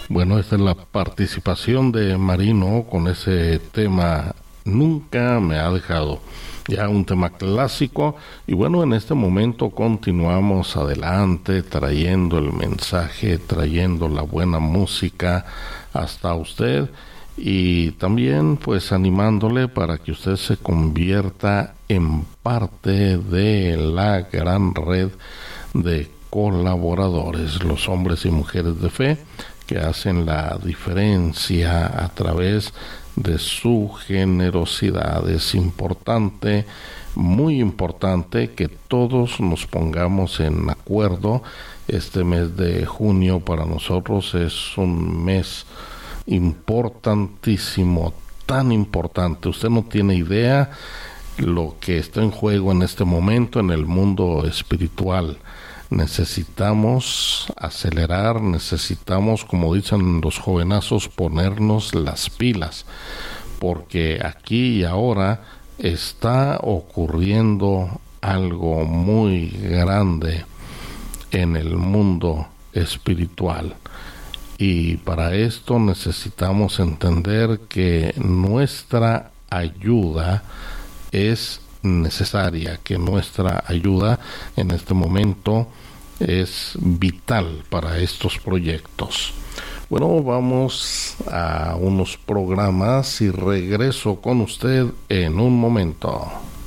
Bueno, esta es la participación de Marino con ese tema Nunca me ha dejado. Ya un tema clásico. Y bueno, en este momento continuamos adelante trayendo el mensaje, trayendo la buena música hasta usted y también pues animándole para que usted se convierta en parte de la gran red de colaboradores, los hombres y mujeres de fe que hacen la diferencia a través de su generosidad. Es importante, muy importante, que todos nos pongamos en acuerdo. Este mes de junio para nosotros es un mes importantísimo, tan importante. Usted no tiene idea lo que está en juego en este momento en el mundo espiritual. Necesitamos acelerar, necesitamos, como dicen los jovenazos, ponernos las pilas, porque aquí y ahora está ocurriendo algo muy grande en el mundo espiritual. Y para esto necesitamos entender que nuestra ayuda es necesaria, que nuestra ayuda en este momento es vital para estos proyectos. Bueno, vamos a unos programas y regreso con usted en un momento.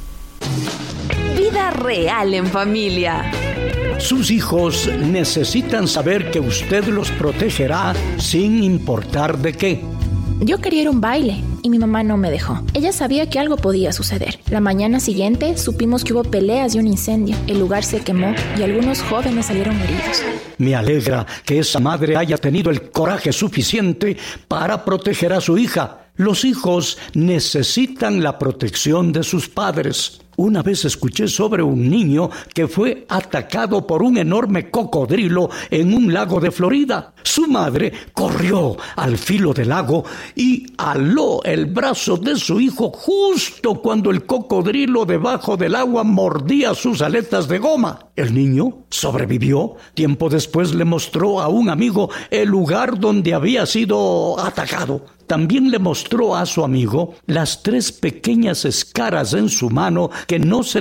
Vida real en familia. Sus hijos necesitan saber que usted los protegerá sin importar de qué. Yo quería ir a un baile y mi mamá no me dejó. Ella sabía que algo podía suceder. La mañana siguiente supimos que hubo peleas y un incendio. El lugar se quemó y algunos jóvenes salieron heridos. Me alegra que esa madre haya tenido el coraje suficiente para proteger a su hija. Los hijos necesitan la protección de sus padres. Una vez escuché sobre un niño que fue atacado por un enorme cocodrilo en un lago de Florida. Su madre corrió al filo del lago y aló el brazo de su hijo justo cuando el cocodrilo debajo del agua mordía sus aletas de goma. El niño sobrevivió. Tiempo después le mostró a un amigo el lugar donde había sido atacado. También le mostró a su amigo las 3 pequeñas escaras en su mano que no se